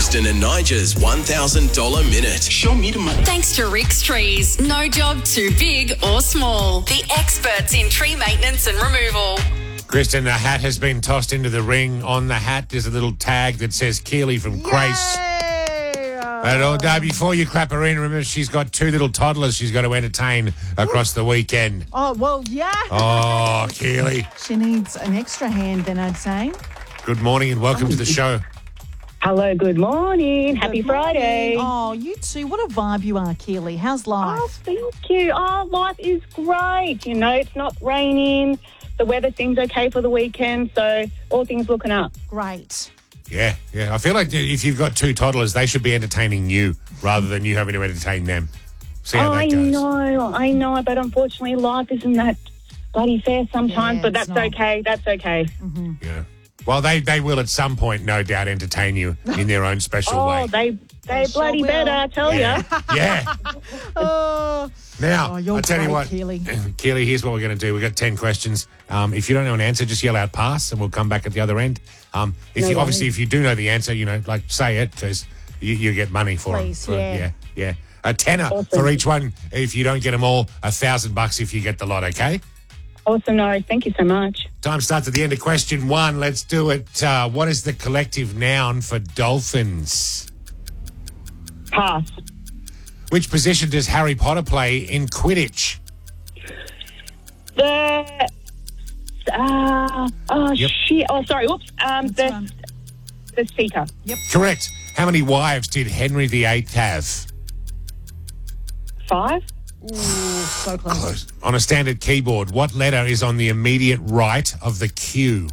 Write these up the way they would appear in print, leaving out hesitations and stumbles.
Kristen and Nigel's $1,000 minute. Show me the money. Thanks to Rick's Trees. No job too big or small. The experts in tree maintenance and removal. Kristen, the hat has been tossed into the ring. On the hat, there's a little tag that says Keely from Grace. But before you clap her in, remember she's got two little toddlers she's got to entertain across the weekend. Oh, well, yeah. Oh, Keely. She needs an extra hand then, I'd say. Good morning and welcome to the show. Hello, good morning. Happy Friday. Oh, you too. What a vibe you are, Keely. How's life? Oh, thank you. Oh, life is great. You know, it's not raining. The weather seems okay for the weekend, so all things looking up. Great. Yeah. I feel like if you've got two toddlers, they should be entertaining you rather than you having to entertain them. See how that goes. I know, but unfortunately life isn't that bloody fair sometimes, Yeah, but it's that's not. okay. That's okay. Mm-hmm. Yeah. Well, they will at some point, no doubt, entertain you in their own special way. Oh, they bloody sure better, will. I tell Yeah. Yeah. Oh, Now, you're I'll tell you great, what, Keely. Keely, here's what we're going to do. We've got 10 questions. If you don't know an answer, just yell out pass and we'll come back at the other end. Obviously, if you do know the answer, say it because you get money for Please, them. Yeah. A tenner Awesome. for each one. If you don't get them all, $1,000 if you get the lot, okay? Awesome, no, thank you so much. Time starts at the end of question one. Let's do it. What is the collective noun for dolphins? Pass. Which position does Harry Potter play in Quidditch? The Yep. shit. Oh, sorry. Oops. right. The speaker. Correct. How many wives did Henry VIII have? 5. Ooh, so close. On a standard keyboard, what letter is on the immediate right of the Q?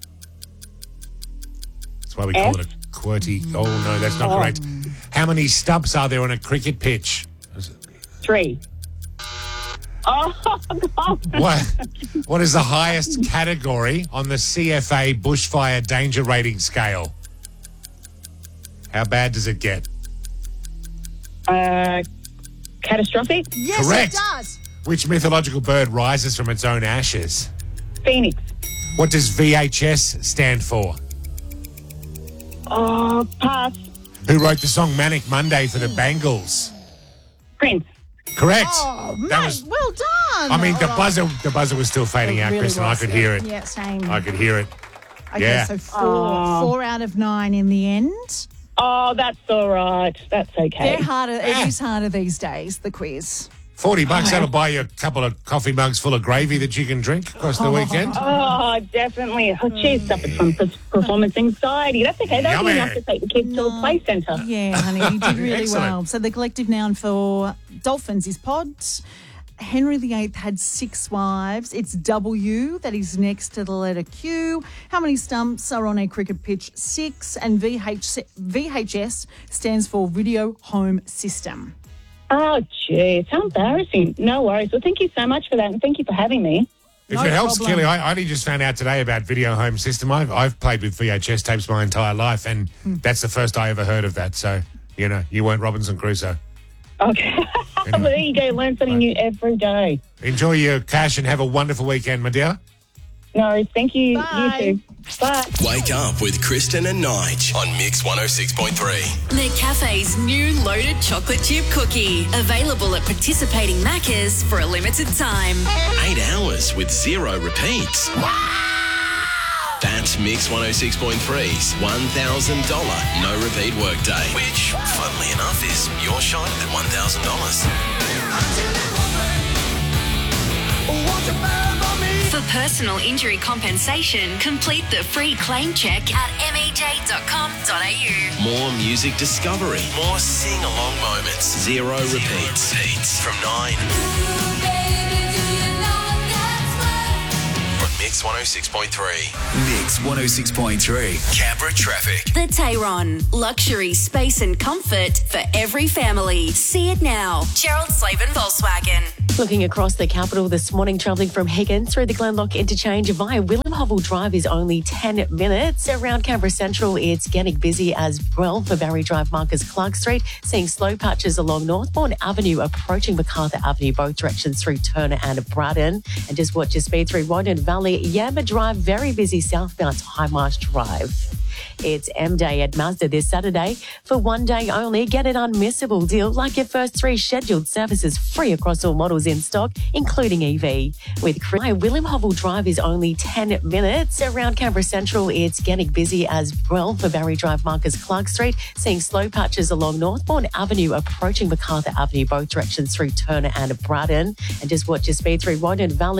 That's why we call it a QWERTY. Oh, no, that's not correct. How many stumps are there on a cricket pitch? 3. Oh, God. What is the highest category on the CFA bushfire danger rating scale? How bad does it get? Catastrophic. Yes, Correct. it does. Which mythological bird rises from its own ashes? Phoenix. What does VHS stand for? Oh, pass. Who wrote the song Manic Monday for the Bangles? Prince. Correct. Oh, That mate, was. well done. I mean, the All right. buzzer was still fading It out, really Kristen. I was. could hear it. Yeah, same. I could hear it. Okay, yeah. so 4 out of 9 in the end. Oh, that's all right. That's okay. They're harder. It is harder these days, the quiz. $40, that'll buy you a couple of coffee mugs full of gravy that you can drink across the weekend. Oh, definitely. Oh, geez, suffered from performance anxiety. That's okay. That'll be Yummy. enough to take the kids to a play centre. Yeah, honey, you did really Excellent. well. So the collective noun for dolphins is pods. Henry VIII had 6 wives. It's W that is next to the letter Q. How many stumps are on a cricket pitch? 6. And VHS stands for Video Home System. Oh, geez, how embarrassing. No worries. Well, thank you so much for that, and thank you for having me. If No it helps, problem. Kelly, I only just found out today about Video Home System. I've played with VHS tapes my entire life, and that's the first I ever heard of that. So, you weren't Robinson Crusoe. Okay. Well, there you go. Learn something new every day. Enjoy your cash and have a wonderful weekend, my dear. No worries. Thank you. Bye. You too. Bye. Wake up with Kristen and Nige on Mix 106.3. McCafe's new loaded chocolate chip cookie. Available at participating Maccas for a limited time. 8 hours with 0 repeats. That's Mix 106.3's $1,000 no repeat workday, which, funnily enough, is your shot at $1,000. For personal injury compensation, complete the free claim check at mej.com.au. More music discovery, more sing-along moments, 0 repeats. From 9 on Mix 106.3. Mix 106.3. Canberra traffic. The Tayron. Luxury, space and comfort for every family. See it now. Gerald Slavin Volkswagen. Looking across the capital this morning, travelling from Higgins through the Glenlock interchange via Willem Hovell Drive is only 10 minutes. Around Canberra Central, it's getting busy as well for Barry Drive, Marcus Clark Street. Seeing slow patches along Northbourne Avenue, approaching MacArthur Avenue, both directions through Turner and Braddon. And just watch your speed through Rodden Valley, Yamba Drive, very busy southbound to High Marsh Drive. It's M Day at Mazda this Saturday. For one day only, get an unmissable deal like your first 3 scheduled services free across all models in stock, including EV. With William Hovell Drive is only 10 minutes. Around Canberra Central, it's getting busy as well for Barry Drive, Marcus Clark Street, seeing slow patches along Northbourne Avenue, approaching MacArthur Avenue, both directions through Turner and Braddon. And just watch your speed through Wodin Valley.